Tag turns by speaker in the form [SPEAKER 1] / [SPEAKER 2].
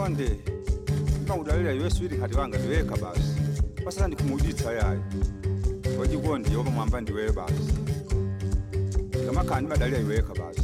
[SPEAKER 1] Chonde ngawudalela yeswidi kati wanga ndiweka basi pasala ndikumuditsa yayi wajikundi yoba mwamba ndiwe basi ngamakhani madalila iweka basi